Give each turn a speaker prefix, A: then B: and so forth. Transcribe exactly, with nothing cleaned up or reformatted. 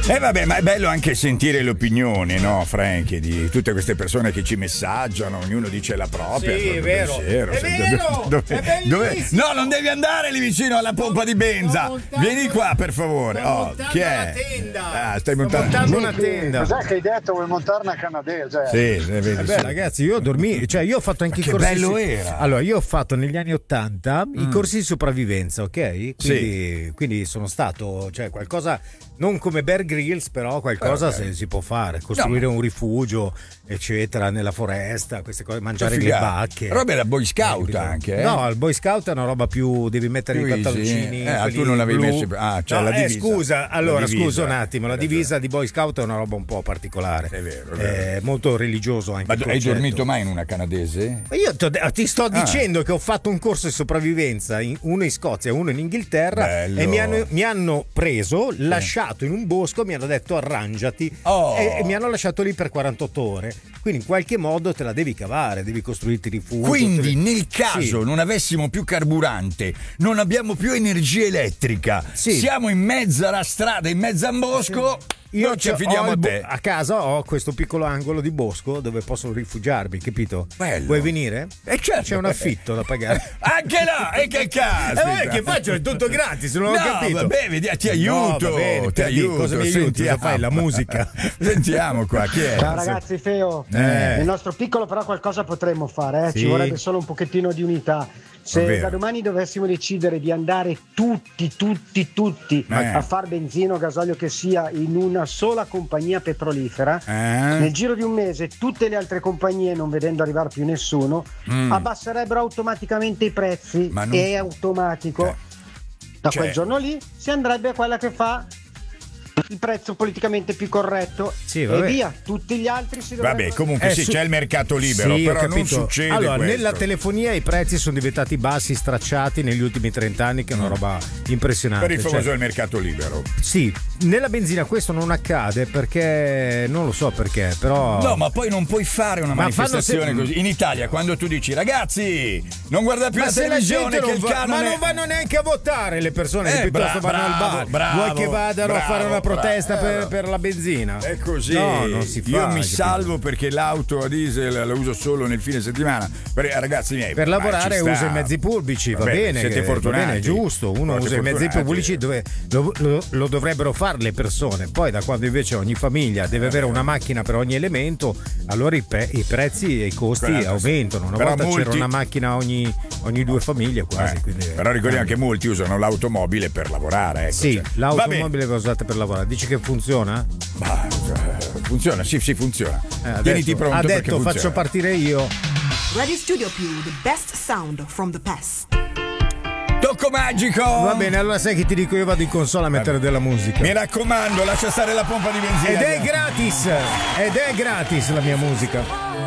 A: Eh vabbè, ma è bello anche sentire l'opinione, no, Frankie, di tutte queste persone che ci messaggiano, ognuno dice la propria.
B: Sì, è vero.
A: Pensiero,
B: è vero,
A: dove,
B: è
A: dove, no, non devi andare lì vicino alla pompa di benza. Vieni qua, per favore. Oh, chi è? Ah, stai montando,
B: montando una tenda.
C: Cos'è che hai detto? Vuoi montare una canadese?
A: Sì, vedi,
B: eh beh,
A: sì.
B: ragazzi, io dormi, cioè io ho fatto anche
A: Ma
B: i
A: che
B: corsi.
A: bello
B: su...
A: era.
B: Allora, io ho fatto negli anni ottanta mm. i corsi di sopravvivenza, ok? Quindi,
A: sì.
B: quindi sono stato, cioè qualcosa non come Bear Grylls, però qualcosa
A: okay.
B: se si può fare, costruire no. un rifugio, eccetera, nella foresta, queste cose, mangiare le bacche.
A: Roba da Boy Scout eh, anche, eh?
B: No, il Boy Scout è una roba più, devi mettere più i pantaloncini.
A: Eh, tu non l'avevi messo. Ah, cioè
B: no,
A: la
B: eh,
A: divisa.
B: scusa, allora
A: divisa,
B: scusa un attimo, la divisa di Boy Scout è una roba un po' particolare.
A: È vero, è vero.
B: È molto religioso anche.
A: Ma hai dormito mai in una canadese?
B: Io ti sto
A: ah.
B: dicendo che ho fatto un corso di sopravvivenza, in, uno in Scozia e uno in Inghilterra.
A: Bello.
B: E mi hanno, mi hanno preso, sì. lasciato in un bosco, mi hanno detto arrangiati
A: oh.
B: e, e mi hanno lasciato lì per quarantotto ore. Quindi in qualche modo te la devi cavare, devi costruirti rifugio.
A: Quindi
B: te...
A: nel caso sì. non avessimo più carburante, non abbiamo più energia elettrica, sì. siamo in mezzo alla strada, in mezzo a un bosco... Sì.
B: Io
A: ci affidiamo a te.
B: A casa ho questo piccolo angolo di bosco dove posso rifugiarmi, capito?
A: Bello.
B: Vuoi venire?
A: E certo.
B: C'è un affitto da pagare.
A: Anche là, e che cazzo?
B: Eh, che faccio? È tutto gratis, non
A: no,
B: ho capito.
A: Vabbè, vedi, ti aiuto.
B: No, va bene,
A: ti aiuto.
B: Cosa mi aiuti? Cosa fai? La musica.
A: Sentiamo qua, chi è?
C: Ciao ragazzi, Feo.
A: Eh.
C: Nel nostro piccolo però qualcosa potremmo fare, eh?
B: Sì.
C: Ci vorrebbe solo un pochettino di unità. Se da domani dovessimo decidere di andare tutti, tutti, tutti
A: eh.
C: a far benzina o gasolio che sia in una sola compagnia petrolifera,
A: eh.
C: nel giro di un mese tutte le altre compagnie, non vedendo arrivare più nessuno, mm. abbasserebbero automaticamente i prezzi.
A: Ma non...
C: È automatico. Eh. Da
A: cioè...
C: quel giorno lì si andrebbe a quella che fa il prezzo politicamente più corretto,
B: sì,
C: e via, tutti gli altri si dovrebbero...
A: Vabbè, comunque
B: eh,
A: sì,
B: su...
A: c'è il mercato libero,
B: sì,
A: però non
B: capito.
A: succede
B: allora,
A: questo.
B: Nella telefonia i prezzi sono diventati bassi, stracciati negli ultimi trenta anni, che è una roba impressionante.
A: Per il famoso
B: cioè,
A: il mercato libero.
B: Sì, nella benzina questo non accade perché non lo so perché, però...
A: No, ma poi non puoi fare una
B: ma
A: manifestazione
B: se...
A: così. In Italia, quando tu dici ragazzi, non guarda più
B: ma
A: la
B: se
A: televisione,
B: la
A: che
B: non
A: il
B: va...
A: canone...
B: Ma non vanno neanche a votare le persone,
A: eh,
B: che piuttosto
A: bra-
B: vanno
A: bravo,
B: al bar.
A: bravo,
B: Vuoi che vadano
A: bravo,
B: a fare una protesta
A: bravo.
B: per, per la benzina?
A: È così.
B: No, non si fa.
A: Io mi
B: capito?
A: salvo perché l'auto a diesel la uso solo nel fine settimana. Per, ragazzi miei,
B: per lavorare uso i mezzi pubblici, va, va bene, bene,
A: siete
B: che,
A: fortunati.
B: Va bene, è giusto, uno
A: Siete
B: usa i mezzi pubblici dove lo, lo, lo dovrebbero fare le persone. Poi da quando invece ogni famiglia deve avere una macchina per ogni elemento, allora i, pre- i prezzi e i costi Quella aumentano. Una volta molti... c'era una macchina ogni, ogni due famiglie quasi.
A: Eh,
B: quindi,
A: però ricordiamo che molti usano l'automobile per lavorare. Ecco,
B: sì,
A: cioè.
B: l'automobile che usate per lavorare. Dici che funziona?
A: Bah, funziona, sì, sì, funziona.
B: Eh,
A: Tieniti pronto.
B: Ha
A: perché
B: detto
A: funziona.
B: faccio partire io.
D: Radio Studio Più, the best sound from the past.
A: Tocco magico.
B: Va bene, allora sai che ti dico, io vado in console a mettere della musica.
A: Mi raccomando, lascia stare la pompa di benzina.
B: Ed è gratis, ed è gratis la mia musica.